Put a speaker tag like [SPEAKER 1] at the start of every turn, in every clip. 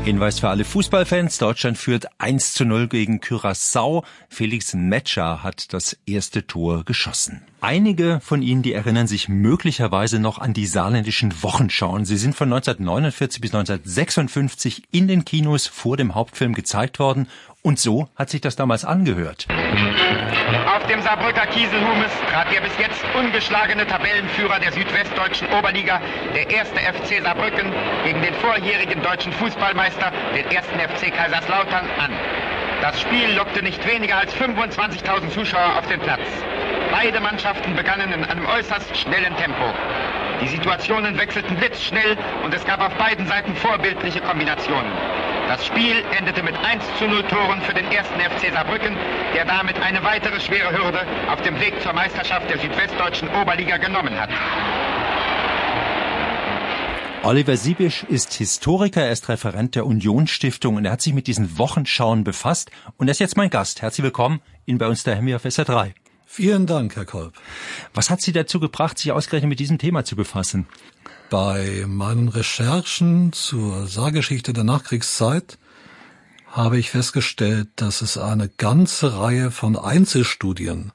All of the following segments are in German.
[SPEAKER 1] Hinweis für alle Fußballfans. Deutschland führt 1:0 gegen Curaçao. Felix Metscher hat das erste Tor geschossen. Einige von Ihnen, die erinnern sich möglicherweise noch an die saarländischen Wochenschauen. Sie sind von 1949 bis 1956 in den Kinos vor dem Hauptfilm gezeigt worden. Und so hat sich das damals angehört.
[SPEAKER 2] Auf dem Saarbrücker Kieselhumes trat der bis jetzt ungeschlagene Tabellenführer der südwestdeutschen Oberliga, der 1. FC Saarbrücken, gegen den vorjährigen deutschen Fußballmeister, den 1. FC Kaiserslautern, an. Das Spiel lockte nicht weniger als 25.000 Zuschauer auf den Platz. Beide Mannschaften begannen in einem äußerst schnellen Tempo. Die Situationen wechselten blitzschnell und es gab auf beiden Seiten vorbildliche Kombinationen. Das Spiel endete mit 1:0 Toren für den 1. FC Saarbrücken, der damit eine weitere schwere Hürde auf dem Weg zur Meisterschaft der südwestdeutschen Oberliga genommen hat.
[SPEAKER 1] Oliver Siebisch ist Historiker, er ist Referent der Unionsstiftung und er hat sich mit diesen Wochenschauen befasst und er ist jetzt mein Gast. Herzlich willkommen Ihnen bei uns daheim hier auf SR3.
[SPEAKER 3] Vielen Dank, Herr Kolb.
[SPEAKER 1] Was hat Sie dazu gebracht, sich ausgerechnet mit diesem Thema zu befassen?
[SPEAKER 3] Bei meinen Recherchen zur Saargeschichte der Nachkriegszeit habe ich festgestellt, dass es eine ganze Reihe von Einzelstudien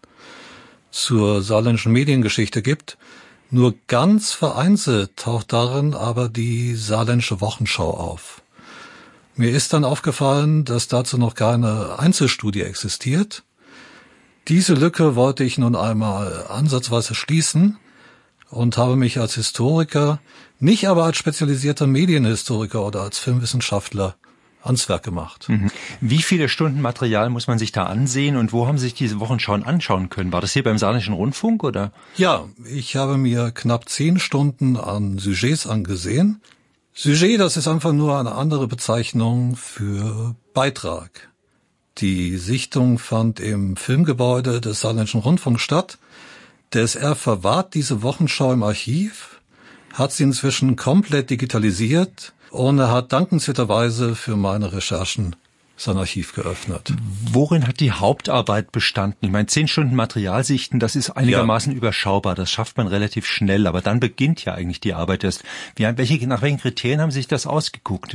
[SPEAKER 3] zur saarländischen Mediengeschichte gibt. Nur ganz vereinzelt taucht darin aber die saarländische Wochenschau auf. Mir ist dann aufgefallen, dass dazu noch keine Einzelstudie existiert. Diese Lücke wollte ich nun einmal ansatzweise schließen und habe mich als Historiker, nicht aber als spezialisierter Medienhistoriker oder als Filmwissenschaftler ans Werk gemacht.
[SPEAKER 1] Wie viele Stunden Material muss man sich da ansehen und wo haben Sie sich diese Wochenschauen anschauen können? War das hier beim Saarländischen Rundfunk oder?
[SPEAKER 3] Ja, ich habe mir knapp 10 Stunden an Sujets angesehen. Sujet, das ist einfach nur eine andere Bezeichnung für Beitrag. Die Sichtung fand im Filmgebäude des Saarländischen Rundfunks statt. Der SR verwahrt diese Wochenschau im Archiv, hat sie inzwischen komplett digitalisiert und er hat dankenswerterweise für meine Recherchen sein Archiv geöffnet.
[SPEAKER 1] Worin hat die Hauptarbeit bestanden? Ich meine, 10 Stunden Material sichten, das ist einigermaßen überschaubar, das schafft man relativ schnell, aber dann beginnt ja eigentlich die Arbeit erst. Nach welchen Kriterien haben Sie sich das ausgeguckt?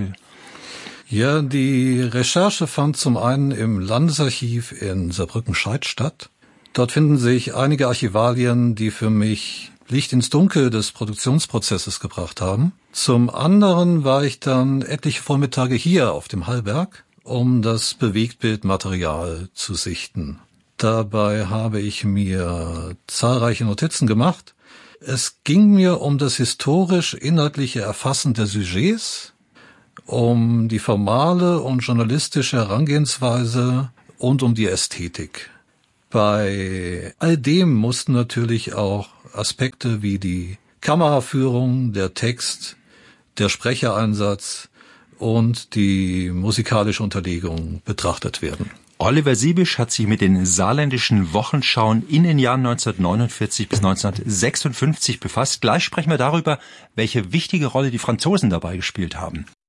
[SPEAKER 3] Ja, die Recherche fand zum einen im Landesarchiv in Saarbrücken-Scheid statt. Dort finden sich einige Archivalien, die für mich Licht ins Dunkel des Produktionsprozesses gebracht haben. Zum anderen war ich dann etliche Vormittage hier auf dem Hallberg, um das Bewegtbildmaterial zu sichten. Dabei habe ich mir zahlreiche Notizen gemacht. Es ging mir um das historisch-inhaltliche Erfassen der Sujets, um die formale und journalistische Herangehensweise und um die Ästhetik. Bei all dem mussten natürlich auch Aspekte wie die Kameraführung, der Text, der Sprechereinsatz und die musikalische Unterlegung betrachtet werden.
[SPEAKER 1] Oliver Siebisch hat sich mit den saarländischen Wochenschauen in den Jahren 1949 bis 1956 befasst. Gleich sprechen wir darüber, welche wichtige Rolle die Franzosen dabei gespielt haben.